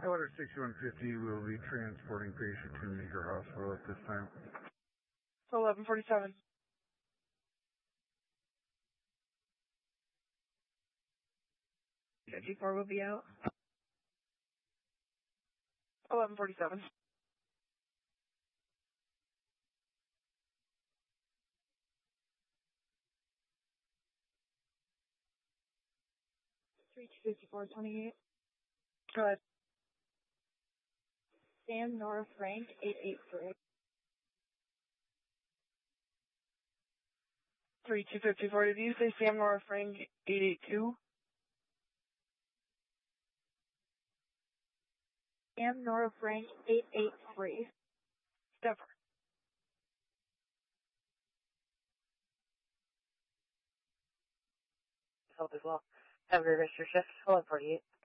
Order 6150 will be transporting patient to Meeker Hospital at this time. 1147. G4 will be out. 1147. Three 5428. Go ahead. Sam Nora Frank 883. 3254. Did you say Sam Nora Frank 882? Sam Nora Frank 883. Stepper. Help as well. Have a great rest of your shift. 1148.